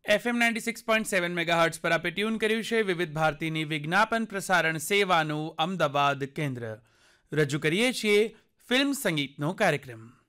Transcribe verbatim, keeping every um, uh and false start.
FM ninety six point seven megahertz પર આપે tune કર્યું છે વિવિધ ભારતીની વિજ્ઞાપન પ્રસારણ સેવાનું અમદાવાદ કેન્દ્ર. રજૂ કરીએ છીએ ફિલ્મ સંગીતનો કાર્યક્રમ.